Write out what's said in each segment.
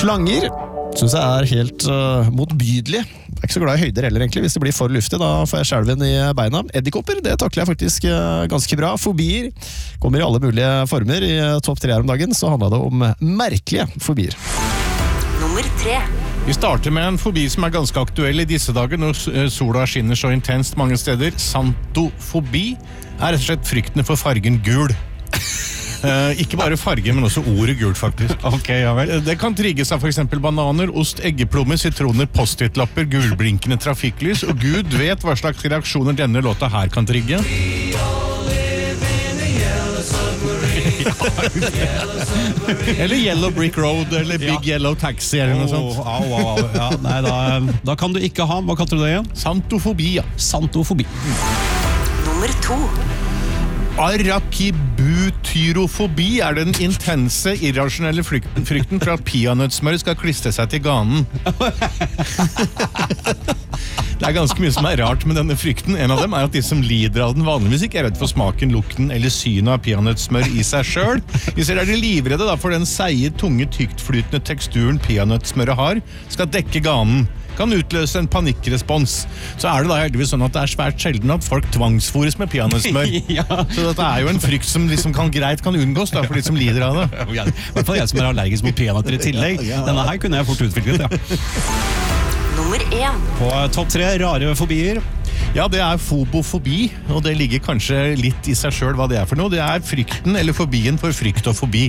Slanger synes jeg helt motbydelig. Jeg ikke så glad i høyder heller egentlig. Hvis det blir for luftig, da får jeg skjelven i beina. Edderkopper, det takler jeg faktisk ganske bra. Fobier kommer i alle mulige former. I topp 3 her om dagen så handler det om merkelige fobier. Nummer 3. Vi starter med en fobi som ganske aktuell i disse dager når sola skinner så intenst mange steder. Xanthofobi rett og slett frykten for fargen gul. Ikke bare farge, men også ordet gult faktisk. Ok, ja vel. Det kan trigges av for eksempel bananer, ost, eggeplommer, sitroner, post-it-lapper, gulblinkende trafikklys, og Gud vet hva slags reaksjoner denne låta her kan trigge. Eller Yellow Brick Road, eller Big Yellow Taxi, eller noe sånt. Ja, nei, da kan du ikke ha, hva kaller du det igjen? Xanthofobi, ja. Xanthofobi. Nummer 2. Arakibutyrofobi den intense, irrasjonelle frykten for at peanøttsmør skal klistre seg til ganen. Det ganske mye som rart med denne frykten. En av dem at de som lider av den vanligvis ikke redd for smaken, lukten eller synet av peanøttsmør i seg selv. Hvis de livredde for den seige, tunge, tyktflytende teksturen peanøttsmøret har, skal dekke ganen. Kan utløse en panikkrespons. Så det da heldigvis sånn at det svært sjelden at folk tvangsfores med peanøttsmør. Ja. Så dette jo en frykt som liksom greit kan unngås da, for de som lider av det. I hvert fall jeg som allergisk mot peanøtter i tillegg. Denne her kunne jeg fort utviklet, ja. Nummer 1. På topp 3 rare fobier. Ja, det fobofobi, og det ligger kanskje litt i seg selv hva det for noe. Det frykten eller fobien for frykt og fobi.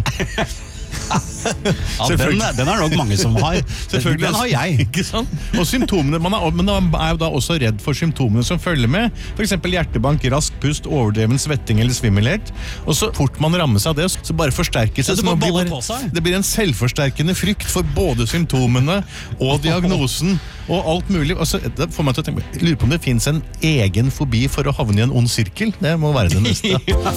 Ja, den nok mange som har. Selvfølgelig. Den har jeg. Ikke sant? Og symptomene, men man jo da også redd for symptomene som følger med. For eksempel hjertebank, rask pust, overdreven svetting eller svimmelhet. Og så fort man rammes av det, så bare forsterkes det. Det blir en selvforsterkende frykt for både symptomene og diagnosen og alt mulig. Og så det får meg til å tenke, lurer på om det finnes en egen fobi for å havne i en ond sirkel. Det må være det neste.